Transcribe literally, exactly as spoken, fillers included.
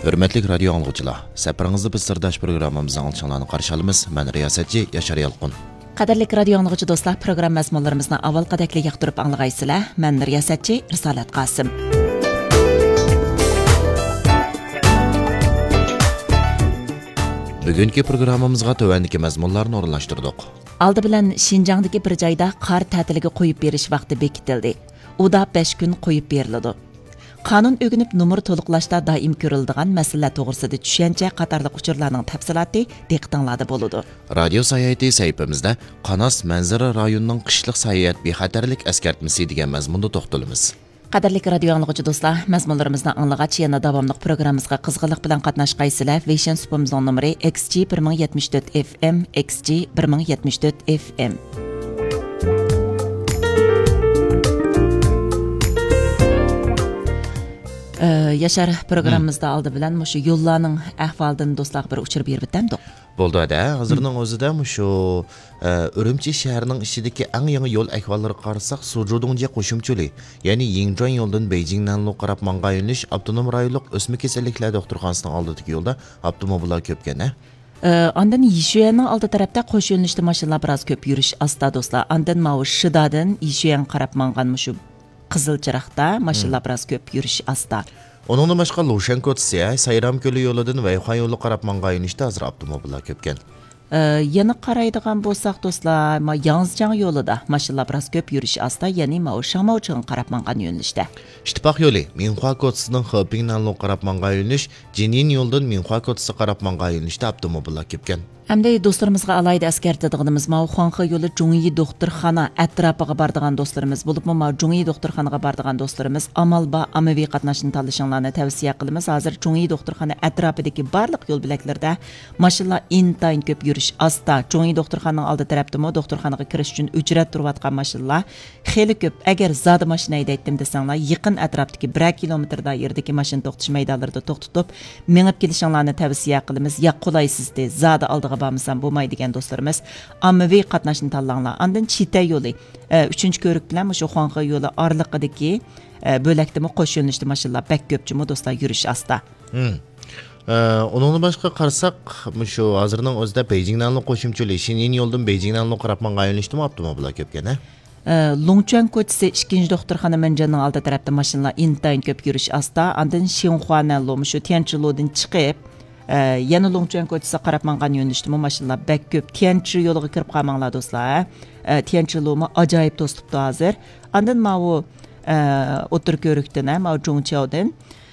Hürmetlik radyo anlıqçılar, səfərinizdə biz sirdaş proqramımızın alçanlarını qarşı alımız. Mən riyasətçi Yaşar Yalqın. Qadirlik radio anlıqçı dostlar, proqram məzmunlarımızdan avval qədəkli yaxdırıb anlığaysılar. Mən riyasətçi Risalat Qasım. Bugünkü proqramımızға tövəndiki məzmunlarını orunlaşdırdıq. Aldı bilan Şinjandagi bir joyda qar ta'tiliga qo'yib berish vaqti bekitildi. U da besh kun qo'yib beriladi. Qonun o'ginib numur to'liqlashda doim ko'riladigan masala to'g'risida tushuncha qatorliq uchurlarning tafsiloti diqqatinglarda bo'ladi. Radio sayyohati sayfimizda Qanas manzara rayonining qishliq sayohat bexatarlik eskartmasi degan mazmunda to'xtalamiz. Qadirlik radio anlıqçı dostlar, məzmunlarımızdan anlığaç yana davamlıq proqramımızға qızğınlıq bilan qatnaşqaysılar. Vision supumuzun numeri X G bir ming yetmiş dört F M, X G bir ming yetmiş dört F M. Ee, Yaşar proqramımızda aldı bilan şu yollarning ahvolidan dostlar bir uçur berib o'tamdik. Bo'ldi ada, hozirning o'zida shu Urumchi shahrining ichidagi eng yangi yo'l ahvollariga qarasak, Sujudongje qo'shimchali, ya'ni Yingzhou yo'ldan Beijingdan qarab manga yo'nalish avtonom rayonlik o'sma kasalliklar doktorxonasining oldidagi yo'lda avtomobillar ko'pkan. Ee, Andan Yishuyanning oldi tarafda qo'sh yo'nalishli mashinalar biroz ko'p yurish asta dostlar. Andan mau Shidadan Yishuyan qarab mangan shu qizil chiroqda mashinalar biroz ko'p yurish asta. Onundan başqa Lushan ko'chasi, Sayram ko'li yo'lidan Vayxan yo'li qarab manga yo'nalishda hozir avtomobillar ko'pkan. Ee, yana qaraydigan bo'lsak do'stlar, ma Yangzhang yo'lida mashinalar biroz ko'p yurish asta, ya'ni ma Shamaochun qarab mangan yo'nalishda. Ittifoq yo'li Minhua ko'chasining Hepingdan qarab manga yo'nalish, Jinin yo'ldan Minhua ko'chasi qarab manga yo'nalishda avtomobillar ko'pkan. Hamda do'stlarimizga alayda eskartadiganimiz ma Xuanxe yo'li Zhongyi doktorxona atrofiga boradigan do'stlarimiz bo'lib, ma Zhongyi doktorxonaga boradigan do'stlarimiz amal ba amaviy qatnashni tanlashinglarni tavsiya qilamiz. Hozir Zhongyi doktorxona atrofidagi barliq yo'l belaklarida mashinalar intayin ko'p yurish asta. Zhongyi doktorxonaning oldi tarafdami doktorxonaga kirish uchun ujrat turayotgan mashinalar xeyli ko'p. Agar zodi mashina haydaydim desanglar, yaqin atrofdagi bir kilometr doiradagi mashina to'xtash maydonlarida to'xtatib, mengib kelishinglarni tavsiya qilamiz. Ya qulaysizda zodi oldiga bo'lmasam bo'lmaydi degan do'stlarimiz ommaviy qatnashni tanlanglar. Andan Chita yo'li uchinchi ko'rik bilan shu Xuanxe yo'li oraliqidagi bo'lakdami qo'sh yo'nalishli mashinalar bak ko'pchimi do'stlar yurish asta. Hmm. Onun başqa qarasak, shu hozirning o'zida Beijingdan qo'shimchali Shinin yo'ldan Beijingdan qarab manga yo'nalishdimi avtomobillar ko'pkan. Longchuan ko'chasi ikkinchi doktorxona manjanning oldi tarafda mashinalar intayin ko'p yurish asta. Andan Xinhuanan yo'li shu Tianchiludan chiqib yana Longchuan ko'chasi qarab mangan yo'nalishdimi mashinalar bak ko'p. Tianchi yo'liga kirib qolmanglar do'stlar. Tianchi yo'li ajoyib to'sibdi hozir. Andan ma u o'tir ko'rikdan, ma Zhongqiaodan